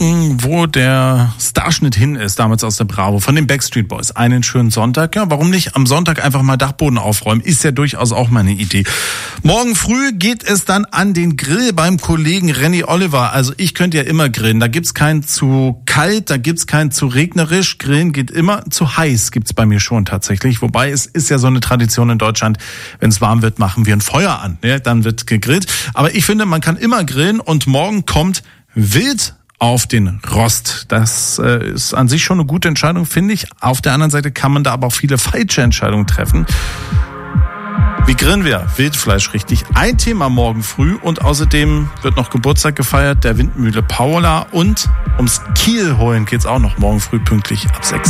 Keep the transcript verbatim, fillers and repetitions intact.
gucken, wo der Starschnitt hin ist, damals aus der Bravo, von den Backstreet Boys. Einen schönen Sonntag. Ja, warum nicht am Sonntag einfach mal Dachboden aufräumen? Ist ja durchaus auch mal eine Idee. Morgen früh geht es dann an den Grill beim Kollegen Renny Oliver. Also ich könnte ja immer grillen. Da gibt's kein zu kalt, da gibt's kein zu regnerisch. Grillen geht immer. Zu heiß gibt's bei mir schon tatsächlich. Wobei es ist ja so eine Tradition in Deutschland, wenn es warm wird, machen wir ein Feuer an. Ja, dann wird gegrillt. Aber ich finde, man kann immer grillen und morgen kommt Wild auf den Rost. Das äh, ist an sich schon eine gute Entscheidung, finde ich. Auf der anderen Seite kann man da aber auch viele falsche Entscheidungen treffen. Wie grillen wir Wildfleisch richtig? Ein Thema morgen früh und außerdem wird noch Geburtstag gefeiert, der Windmühle Paula, und ums Kiel holen geht's auch noch morgen früh pünktlich ab sechs.